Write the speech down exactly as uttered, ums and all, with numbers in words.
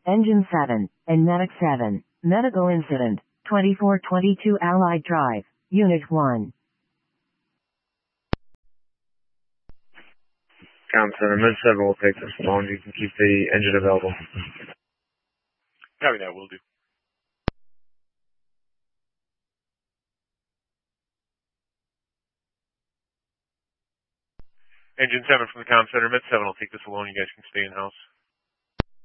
Engine seven, and Medic seven, medical incident, twenty-four twenty-two Allied Drive, Unit one. Comm Center, Med seven will take this phone. You can keep the engine available. Copy that, will do. Engine seven from the Comm Center, Med seven will take this alone. You guys can stay in-house.